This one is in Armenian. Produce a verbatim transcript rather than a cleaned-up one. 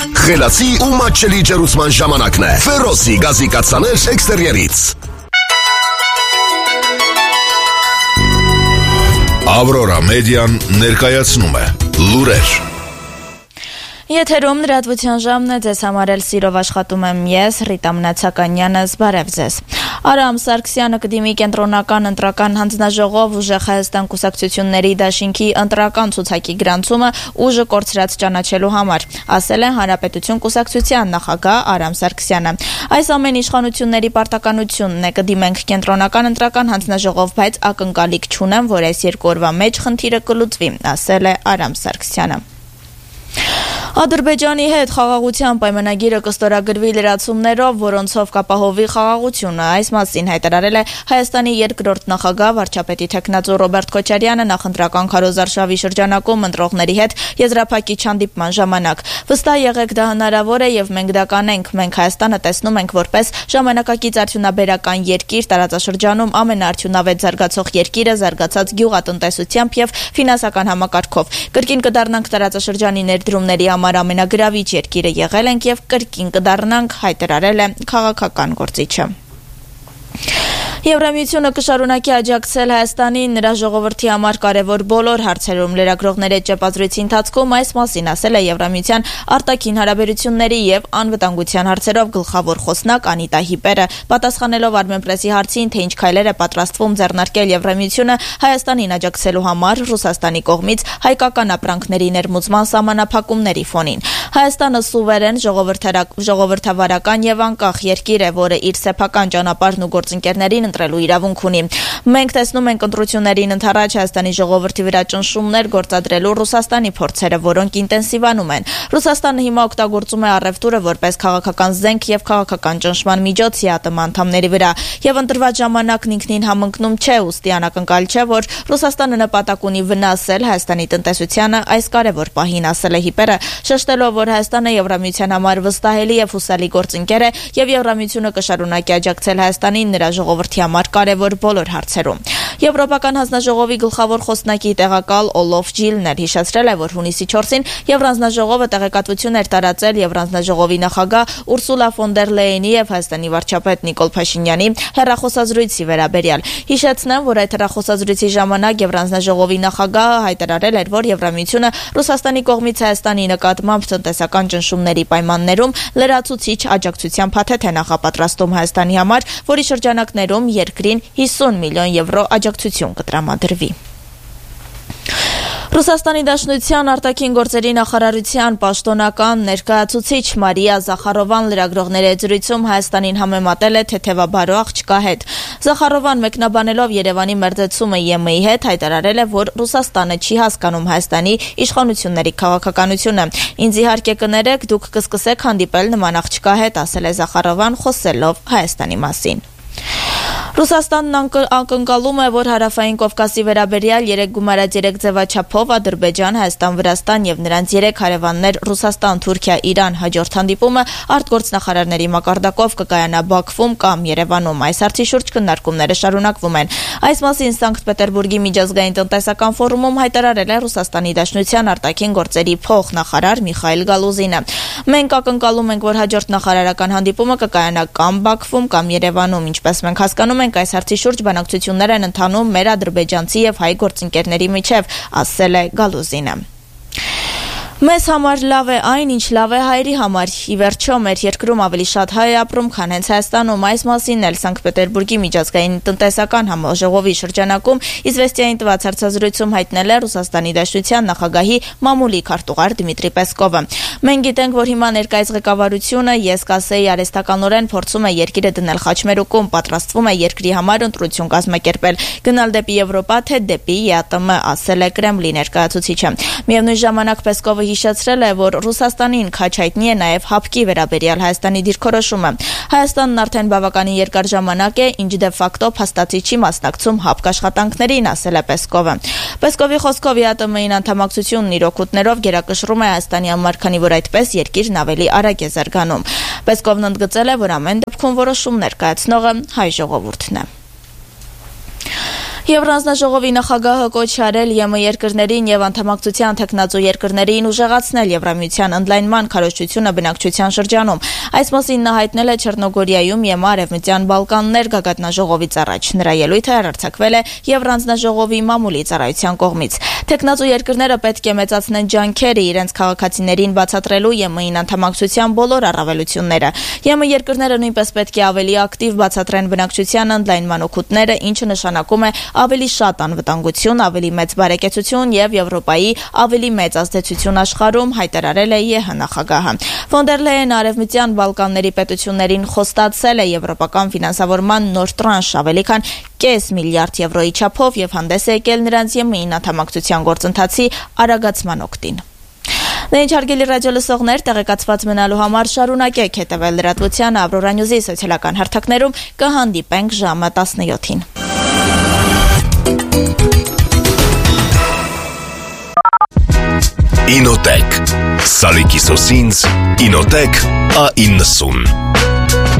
Խելացի ու մատչելի ջերուցման ժամանակն է։ Ֆերոսի գազի կաթսաներ էքստերիերից։ Ավրորա մեդիան ներկայացնում է լուրեր։ Եթերում լրատվության ժամն է, ձեզ համար էլ սիրով աշխատում եմ ես, Ռիտա Մնացականյանը, զբարև ձեզ։ Արամ Սարգսյանը կդիմի կենտրոնական ընտրական հանձնաժողով ուժեղ Հայաստան կուսակցությունների դաշինքի ընտրական ցուցակի գրանցումը ուժը կորցրած ճանաչելու համար, ասել է Հանրապետություն կուսակցության նախագահ Արամ Սարգսյանը։ Այս ամեն իշխանությունների պարտականությունն է, կդիմենք կենտրոնական ընտրական հանձնաժողով, բայց ակնկալիք չունեմ, որ այս երկու օրվա մեջ խնդիրը կլուծվի, ասել է Արամ Սարգսյանը։ Ադրբեջանի հետ խաղաղության պայմանագիրը կստորագրվի լրացումներով, որոնցով կապահովի խաղաղությունը։ Այս մասին հայտարարել է Հայաստանի երկրորդ նախագահ վարչապետի թեկնածու Ռոբերտ Քոչարյանը նախընտրական քարոզարշավի շրջանակում ընտրողների հետ եզրափակիչ հանդիպման ժամանակ։ Վստահ եղեք, դա հնարավոր է եւ մենք դա կանենք։ Մենք Հայաստանը տեսնում ենք որպես ժամանակակից արդյունաբերական երկիր, տարածաշրջանում ամենաարդյունավետ զարգացող երկիրը զարգացած գյուղատնտեսությամբ եւ ֆինանսական համակարգով։ Կրկին կդառնանք տարածաշրջանի ներդրումների համար ամենագրավիչ երկիրը եղել ենք եւ կրկին կդառնանք, հայտարարել է քաղաքական գործիչը։ Եվրամիությունը կշարունակի աջակցել Հայաստանին նրա ժողովրդի համար կարևոր բոլոր հարցերում։ Լրագրողների ճեպազրույցի ընթացքում այս մասին ասել է Եվրամիության արտաքին հարաբերությունների եւ անվտանգության հարցերով գլխավոր խոսնակ Անիտա Հիպերը, պատասխանելով Armenpress-ի հարցին, թե ինչ քայլեր է պատրաստվում ձեռնարկել Եվրամիությունը Հայաստանին աջակցելու համար Ռուսաստանի կողմից հայկական ապրանքների ներմուծման սահմանափակումների ֆոնին։ Հայաստանը սուվերեն, ժողովրդավարական եւ անկախ երկիր է, որը իր սեփական ճանապարհն ու գործընկերներին ընտրելու իրավունք ունի։ Մենք տեսնում ենք ընտրություններին ընդառաջ Հայաստանի ժողովրդի վրա ճնշումներ գործադրելու Ռուսաստանի փորձերը, որոնք ինտենսիվանում են։ Ռուսաստանը հիմա օգտագործում է առևտուրը որպես քաղաքական զենք եւ քաղաքական ճնշման միջոց ԵԱՏՄ անդամների վրա, եւ ընտրված ժամանակն ինքնին համընկնում չէ, ուստի անակնկալ չէ, որ Ռուսաստանը նպատակ ունի վնասել Հայաստանի տնտեսությանը այս կարևոր պահին, ասել է Հիպերը, շեշտելով, որ Հայաստանը Եվրամիության համար վստահելի եւ հուսալի գործընկեր է եւ Եվրամիությունը կշարունակի աջակցել Հայաստանին նրա ժողովրդի համար կարևոր բոլոր հարցերում։ Եվրոպական հանձնաժողովի գլխավոր խոսնակի տեղակալ Օլոֆ Ջիլն էր հիշեցրել է, որ հունիսի չորսին Եվրանձնաժողովը տեղեկատվություն էր տարածել Եվրանձնաժողովի նախագահ Ուրսուլա ֆոն դեր Լեյենի եւ Հայաստանի վարչապետ Նիկոլ Փաշինյանի հեռախոսազրույցի վերաբերյալ։ Հիշեցնեմ, որ այդ հեռախոսազրույցի ժամանակ Եվրանձնաժողովի նախագահը հայտարարել էր, որ Եվրամիությունը Ռուսաստանի կողմից Հայաստանի նկատմամբ տնտեսական ճնշումների պայմաններում լրացուցիչ աջակցության փաթեթ է նախապատրաստում Հայաստանի համար, որի շրջանակներում երկրին հիսուն միլիոն եվրո աջակցություն կտրամադրվի։ Ռուսաստանի Դաշնության արտաքին գործերի նախարարության պաշտոնական ներկայացուցիչ Մարիա Զախարովան լրագրողների զրույցում Հայաստանին համեմատել է թեթևաբարո աղջկա հետ։ Զախարովան մեկնաբանելով Երևանի մերձեցումը ԵՄ-ի հետ հայտարարել է, որ Ռուսաստանը չի հասկանում Հայաստանի իշխանությունների քաղաքականությունը։ Ինձ իհարկե կներեք, դուք կսկսեք հանդիպել նման աղջկա հետ, ասել է Զախարովան, խոսելով Հայաստանի մասին։ Ռուսաստանն ակնկալում է, որ հարավային Կովկասի վերաբերյալ երեք գումարած երեք ձևաչափով Ադրբեջան, Հայաստան, Վրաստան եւ նրանց երեք հարևաններ Ռուսաստան, Թուրքիա, Իրան հաջորդ հանդիպումը արտգործնախարարների մակարդակով կկայանա Բաքվում կամ Երևանում։ Այս հարցի շուրջ քննարկումները շարունակվում են։ Այս մասին Սանկտ Պետերբուրգի միջազգային տնտեսական ֆորումում հայտարարել է Ռուսաստանի Դաշնության արտաքին գործերի փոխնախարար Միխայիլ Գալուզինը։ Մենք ակնկալում ենք, որ հաջորդ նախարարական հանդիպումը կկայանա կամ Բաքվում կամ Երևանում, ինչպես մենք հասկանում ենք, այս հարցի շուրջ բանակցություններ են ընթանում մեր ադրբեջանցի եւ հայ գործընկերների միջև, ասել է Գալուզինը։ Մեզ համար լավ է այն, ինչ լավ է հայերի համար։ Ի վերջո մեր երկրում ավելի շատ հայ է ապրում, քան հենց Հայաստանում։ Այս մասին էլ Սանկտ Պետերբուրգի միջազգային տնտեսական համաժողովի շրջանակում Իզվեստիային տված հարցազրույցում հայտնել է Ռուսաստանի Դաշնության նախագահի մամուլի քարտուղար Դմիտրի Պեսկովը։ Մենք գիտենք, որ հիմա ներկայիս ղեկավարությունը, ես կասեի, արհեստականորեն փորձում է երկիրը դնել խաչմերուկում, պատրաստվում է երկրի համար ընտրություն կազմակերպել, գնալ դեպի Եվրոպա, թե դեպի ԵԱՏՄ, ասել է Կրեմլի ներկայացուցիչը։ Միևնույն ժամանակ Պեսկովը հիշեցրել է, որ Ռուսաստանին քաչ հայտնի է նաև հապկի վերաբերյալ Հայաստանի դիրքորոշումը։ Հայաստանն արդեն բավականին երկար ժամանակ է, ինչ դե ֆակտո փաստացի չի մասնակցում հապկ աշխատանքներին, ասել է Պեսկովը։ Պեսկովի խոսքով ԵԱՏՄ-ին անդամակցությունն իր օգուտներով գերակշռում է Հայաստանի համար, քանի որ այդպես երկիրն ավելի արագ է զարգանում։ Պեսկովն ընդգծել է, որ ամեն դեպքում որոշումներ կայացնողը հայ ժողովուրդն է։ Եվրանձնաժողովի նախագահը կոչ արել ԵՄ երկրներին եւ անդամակցության թեկնածու երկրներին ուժեղացնել Եվրամիության ընդլայնման քարոզչությունը բնակչության շրջանում։ Այս մասին նա հայտնել է Չեռնոգորիայում ԵՄ Արևմտյան Բալկաններ գագաթնաժողովից առաջ։ Նրա ելույթը հեռարձակվել է Եվրանձնաժողովի մամուլի ծառայության կողմից։ Թեկնածու երկրները պետք է մեծացնեն ջանքերը իրենց քաղաքացիներին բացատրելու ԵՄ-ին անդամակցության բոլոր առավելությունները։ ԵՄ երկրները նույնպես պետք է ավելի ակտիվ բացատրեն բնակչության ընդլայնման օգուտները, ինչը նշանակում է ավելի շատ անվտանգություն, ավելի մեծ բարեկեցություն եւ Եվրոպայի ավելի մեծ ազդեցություն աշխարհում, հայտարարել է ԵՀ նախագահը։ Ֆոն դեր Լեյենը Արևմտյան Բալկանների պետություններին խոստացել է եվրոպական ֆինանսավորման նոր տրանշ ավելի քան կես միլիարդ եվրոյի չափով եւ հանդես է եկել նրանց ԵՄ-ին անդամակցության գործընթացի արագացման օգտին։ Դե ինչ հարգելի ռադիո լսողներ, տեղեկացված մնալու համար շարունակեք հետևել լրատվության Ավրորա Նյուզի սոցիալական հարթակներում, կհանդիպենք ժամը տասնյոթին։ Ինոտեք Սալիկի սոսինձ Ինոտեք A իննսուն